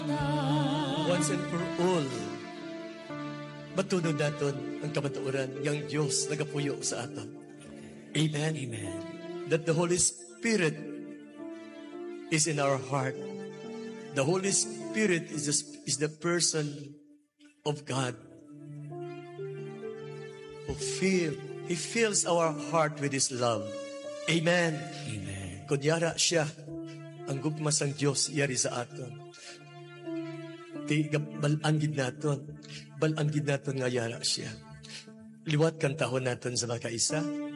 Once and for all, matunod natin ang kamatuoran ng Diyos nagapuyo sa aton. Amen. Amen. That the Holy Spirit is in our heart. The Holy Spirit is the person of God who He fills our heart with His love. Amen. Amen. Kunyara siya, ang gugmas ang Diyos yari sa aton. Balangid naton nga yara siya. Liwat kan tahon naton sa mga kaisa.